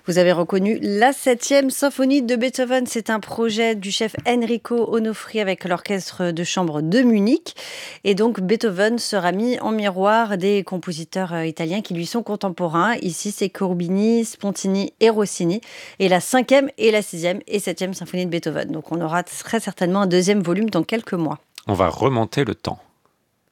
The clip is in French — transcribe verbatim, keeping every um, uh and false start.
Vous avez reconnu la septième symphonie de Beethoven. C'est un projet du chef Enrico Onofri avec l'orchestre de chambre de Munich. Et donc Beethoven sera mis en miroir des compositeurs euh, italiens qui lui sont contemporains. Ici, c'est Cherubini, Spontini et Rossini. Et la cinquième et la sixième et septième symphonie de Beethoven. Donc on aura très certainement un deuxième volume dans quelques mois. On va remonter le temps.